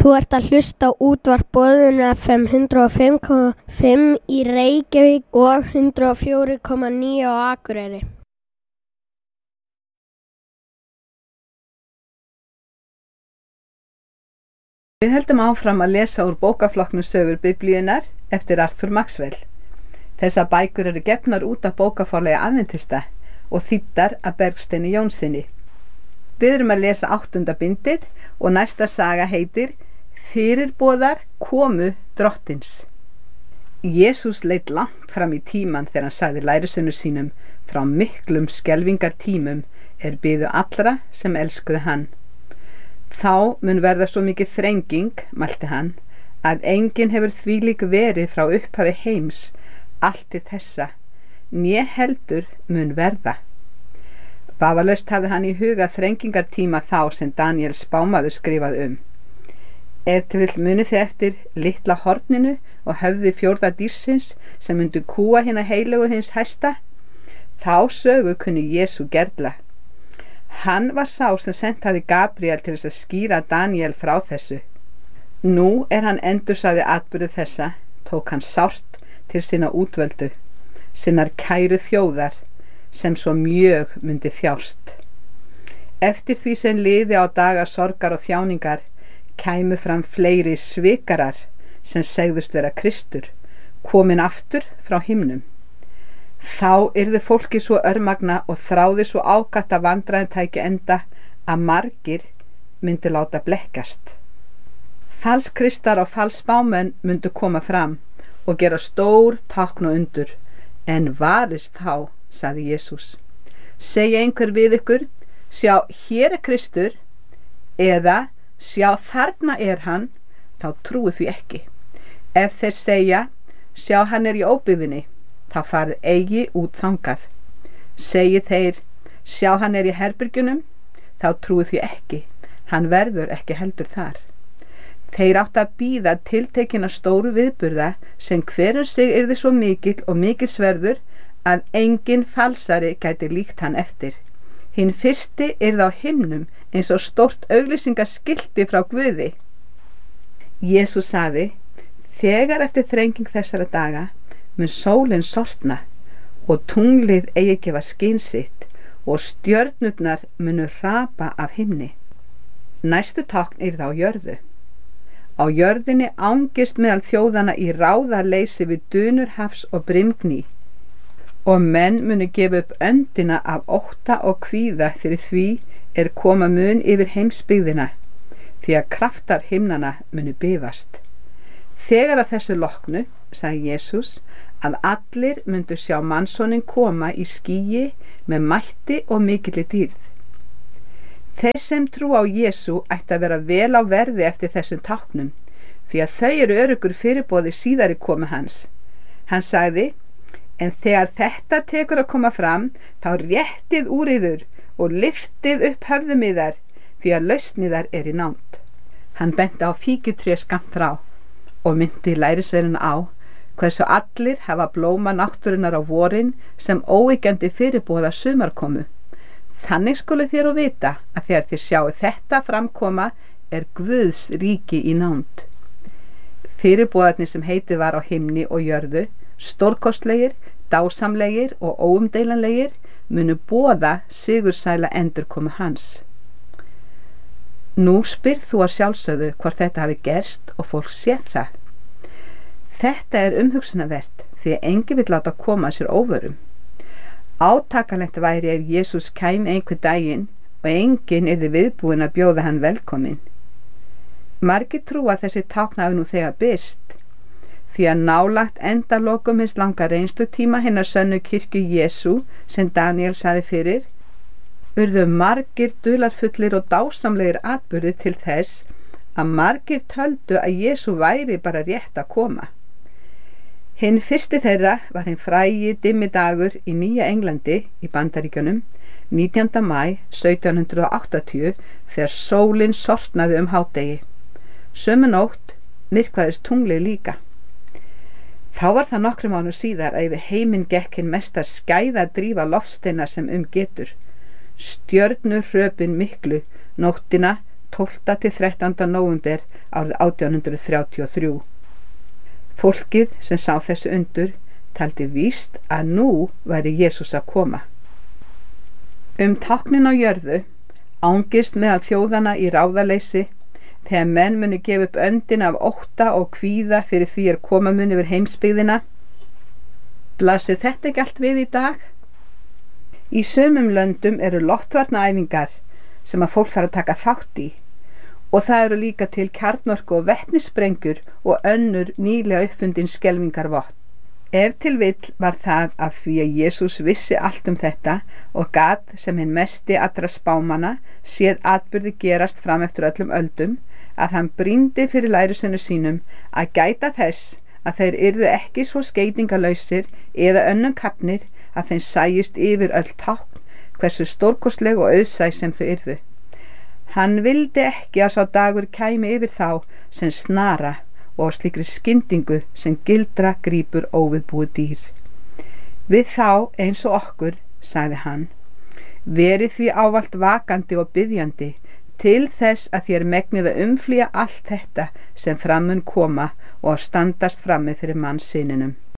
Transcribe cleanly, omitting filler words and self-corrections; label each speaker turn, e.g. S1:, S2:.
S1: Þú ert að hlusta á útvarp Boðinu FM 105,5 í Reykjavík og 104,9 á Akureyri.
S2: Við heldum áfram að lesa úr bókaflokknum Sögur Biblíunnar eftir Arthur Maxwell. Þessar bækur eru gefnar út af bókaforlagi Adventista og þýddar af Bergsteini Jónssyni. Við erum að lesa 8. bindið og næsta saga heitir Fyrirboðar komu drottins. Jesús leit langt fram í tíman þegar hann sagði lærisveinum sínum frá miklum skelfingartímum biðu allra sem elskuðu hann. Þá mun verða svo mikið þrenging, mælti hann, að enginn hefur þvílík verið frá upphafi heims allt til þessa, né heldur mun verða. Vafalaust hafði hann í huga þrengingartíma þá sem Daniel spámaður skrifaði Ef til vill munið þið eftir litla horninu og höfði 4. dýrsins sem myndu kúa hina heilögu hins hæsta, þá sögu kunni Jesú gerla. Hann var sá sem sent hafði Gabriel til þess að skýra Daniel frá þessu. Nú hann endursagði atburði þessa, tók hann sárt til sinna útvöldu, sinnar kæru þjóðar, sem svo mjög myndi þjást. Eftir því sem liði á daga sorgar og þjáningar, kæmu fram fleiri svikarar sem segðust vera Kristur, komin aftur frá himnum. Þá yrði fólki svo örmagna og þráði svo ákatt að vandræðin tæki enda að margir myndi láta blekkjast. Falskristar og falsspámenn myndu koma fram og gera stór tákn og undur, en varist þá, sagði Jesús. Segja einhver við ykkur, sjá hér Kristur, eða sjá þarna hann, þá trúið því ekki. Ef þeir segja, sjá hann í óbyggðinni, þá farið eigi út þangað. Segi þeir, sjá hann í herbergjunum, þá trúið því ekki, hann verður ekki heldur þar. Þeir áttu að bíða tiltekinna stóru viðburða sem hver sig yrði svo mikill og mikilsverður að engin falsari gæti líkt hann eftir. Hinn fyrsti yrði á himnum eins og stórt auglýsingaskilti frá Guði. Jesús sagði, þegar eftir þrenging þessara daga mun sólin sortna og tunglið eigi gefa skyn sitt og stjörnurnar munu hrapa af himni. Næstu tákn yrði á jörðu. Á jörðinni angist meðal þjóðana í ráðaleysi við dunur hafs og brimgný, og menn munu gefa upp öndina af ótta og kvíða fyrir því koma mun yfir heimsbyggðina, því að kraftar himnana munu bifast. Þegar að þessu loknu, sagði Jesús, að allir myndu sjá mannssonin koma í skýi með mætti og mikilli dýrð. Þeir sem trú á Jesú ætti að vera vel á verði eftir þessum táknum, því að þau öruggur fyrirboði síðari komu hans. Hann sagði, en þegar þetta tekur að koma fram, þá réttið úr yður og lyftið upp höfðum yðar, því að lausn yðar í nánd. Hann benti á fíkjutré skammt frá og myndi lærisveinana á hversu allir hafa blóma náttúrunnar á vorin sem óyggjandi fyrirboða sumarkomu. Þannig skulu þér og vita að þegar þér sjáu þetta framkoma Guðs ríki í nánd. Fyrirboðarnir sem heitið var á himni og jörðu, stórkostlegir, dásamlegir og óumdeilanlegir, munu boða sigursæla endurkomu hans. Nú spyrð þú að sjálfsögðu hvort þetta hafi gerst og fólk séð það. Þetta umhugsunarvert því að enginn vill láta koma sér óvörum. Átakanlegt væri ef Jesús kæmi einhver daginn og enginn yrði viðbúinn að bjóða hann velkominn. Margir trúa að þessi tákn hafi nú þegar birst, því að nálagt endalokum hins langa reynslutíma hinnar sönnu kirkju Jesú sem Daniel sagði fyrir, urðu margir dularfullir og dásamlegir atburðir til þess að margir töldu að Jesú væri bara rétt að koma. Hinn fyrsti þeirra var hinn frægi dimmi dagur í Nýja Englandi í Bandaríkjunum 19. maí 1780 þegar sólin sortnaði hádegi. Sömu nótt myrkvaðist tunglið líka. Þá var það nokkrum mánuðum síðar að yfir heiminn gekk hinn mesta skæðadrífa loftsteina sem getur. Stjörnuhröpin miklu nóttina 12. til 13. nóvember árið 1833. Fólkið sem sá þessu undur taldi víst að nú væri Jesús að koma. Táknin á jörðu ángist meðal þjóðana í ráðaleysi þegar menn munu gefa upp öndina af ótta og kvíða fyrir því koma mun yfir heimsbyggðina. Blasir þetta ekki allt við í dag? Í sumum löndum eru loftvarnaæfingar sem að fólk þarf að taka þátt í og það eru líka til kjarnorku og vetnissprengjur og önnur nýlega uppfundin skelfingarvopn. Ef til vill var það af því að Jesús vissi allt þetta og gat sem hinn mesti allra spámanna séð atburði gerast fram eftir öllum öldum að hann brýndi fyrir lærisveinum sínum að gæta þess að þeir yrðu ekki svo skeytingarlausir eða önnum kafnir að þeim sæjist yfir öll tákn hversu stórkostleg og auðsæ sem þau yrðu. Hann vildi ekki að sá dagur kæmi yfir þá sem snara og á slíkri skyndingu sem gildra grípur óviðbúið dýr. Við þá eins og okkur, sagði hann, verið því ávallt vakandi og biðjandi til þess að þér megnið að umflýja allt þetta sem fram mun koma og að standast frammi fyrir mannssyninum.